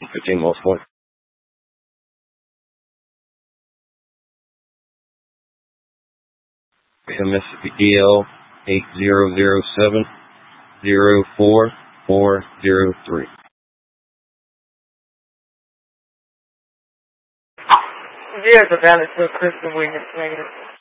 15 most point. Mississippi EL 8007 04403. Yeah, the valid for Kristen Williams, negative.